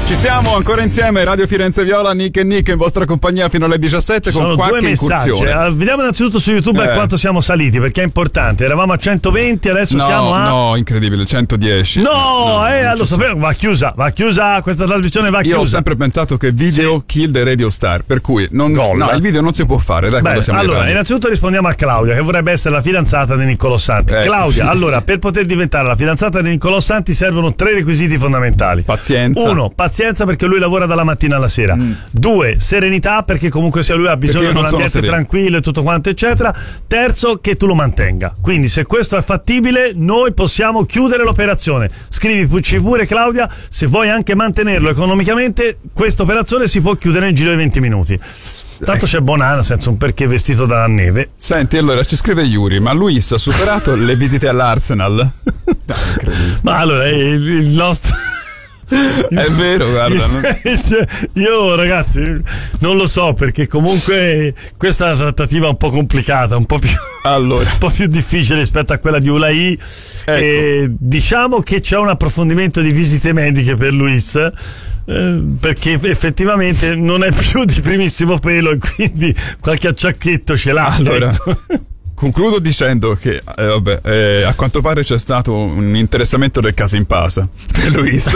Ci siamo ancora insieme, Radio Firenze Viola, Nick e Nick in vostra compagnia fino alle 17 con qualche incursione. Vediamo innanzitutto su YouTube a quanto siamo saliti, perché è importante. Eravamo a 120, adesso siamo a... No, incredibile, 110. Lo sapevo, va chiusa, questa trasmissione va chiusa. Io ho sempre pensato che video kill the radio star, per cui il video non si può fare. Dai, quando siamo allora, innanzitutto rispondiamo a Claudia, che vorrebbe essere la fidanzata di Niccolò Santi. Claudia, allora, per poter diventare la fidanzata di Niccolò Santi servono 3 requisiti fondamentali. Pazienza. 1, pazienza, perché lui lavora dalla mattina alla sera. 2, serenità, perché comunque sia lui ha bisogno di un ambiente tranquillo e tutto quanto eccetera. Terzo, che tu lo mantenga. Quindi se questo è fattibile, noi possiamo chiudere l'operazione. Scrivici pure, Claudia, se vuoi anche mantenerlo economicamente, questa operazione si può chiudere nel giro di 20 minuti. Tanto c'è Bonanna senza un perché vestito da neve. Senti, allora ci scrive Yuri, ma Luis ha superato le visite all'Arsenal? Ma allora il nostro... È vero, guarda. Io ragazzi non lo so, perché comunque questa è una trattativa un po' complicata, un po' più difficile rispetto a quella di Ulai. Ecco. Diciamo che c'è un approfondimento di visite mediche per Luis, perché effettivamente non è più di primissimo pelo e quindi qualche acciacchetto ce l'ha. Allora, ecco. Concludo dicendo che a quanto pare c'è stato un interessamento del caso in Pasa per Luis.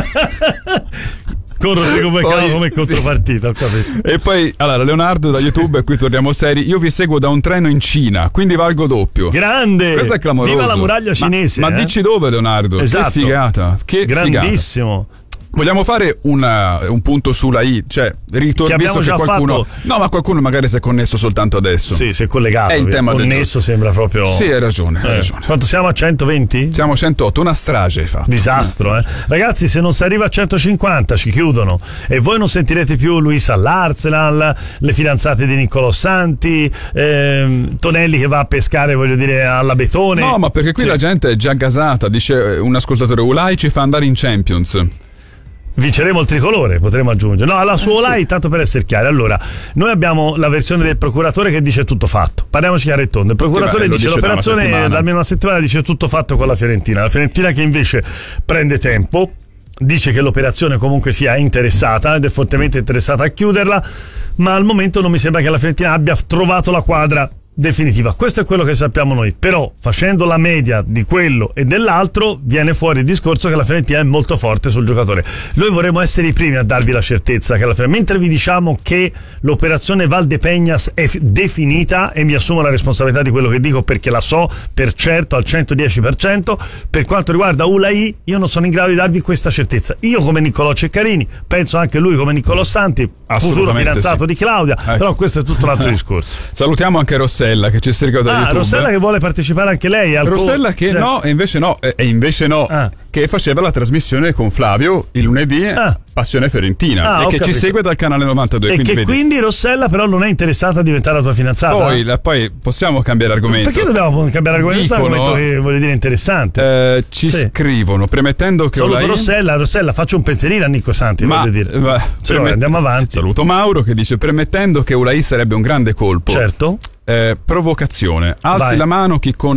Con Rodrigo Beccaro come contropartita, ho capito. E poi, allora, Leonardo da YouTube, e qui torniamo seri, io vi seguo da un treno in Cina, quindi valgo doppio. Grande! Questo è clamoroso. Viva la muraglia cinese! Ma dici dove, Leonardo? Esatto. Che figata! Che grandissimo! Figata. Vogliamo fare un punto sulla I, cioè visto che qualcuno fatto. No, ma qualcuno magari si è connesso soltanto adesso. Sì, si è collegato. È il tema connesso sembra proprio. Sì, hai ragione. Quanto siamo a 120? Siamo a 108, una strage hai fatto. Disastro, Ragazzi, se non si arriva a 150 ci chiudono e voi non sentirete più Luis all'Arsenal, le fidanzate di Niccolò Santi, Tonelli che va a pescare, voglio dire, alla Betone. No, ma perché qui la gente è già gasata, dice un ascoltatore, Ulai ci fa andare in Champions. Vinceremo il tricolore, potremo aggiungere. No, alla sua Olai, tanto per essere chiari. Allora, noi abbiamo la versione del procuratore che dice tutto fatto. Parliamoci chiaro e tondo. Il procuratore dice l'operazione da almeno una settimana dice tutto fatto con la Fiorentina. La Fiorentina che invece prende tempo, dice che l'operazione comunque sia interessata ed è fortemente interessata a chiuderla, ma al momento non mi sembra che la Fiorentina abbia trovato la quadra definitiva. Questo è quello che sappiamo noi, però facendo la media di quello e dell'altro viene fuori il discorso che la Fiorentina è molto forte sul giocatore. Noi vorremmo essere i primi a darvi la certezza che la Fiorentina, mentre vi diciamo che l'operazione Valdepeñas è definita, e mi assumo la responsabilità di quello che dico perché la so per certo al 110%, per quanto riguarda Ulai io non sono in grado di darvi questa certezza. Io come Niccolò Ceccarini, penso anche lui come Niccolò Santi, futuro fidanzato di Claudia, però questo è tutto un altro discorso. Salutiamo anche Rossella che ci scrive da YouTube. Rossella che vuole partecipare anche lei al Rossella che no, e invece no, che faceva la trasmissione con Flavio il lunedì, Passione Fiorentina, e che ci segue dal canale 92. E quindi Rossella però non è interessata a diventare la tua fidanzata? Poi possiamo cambiare argomento. Perché dobbiamo cambiare argomento? Dicono, è un argomento che voglio dire interessante. Ci scrivono, premettendo che saluto Rossella, faccio un pensierino a Nicco Santi, voglio dire. Andiamo avanti. Saluto Mauro che dice, premettendo che Ulai sarebbe un grande colpo. Certo. Provocazione. Alzi la mano chi con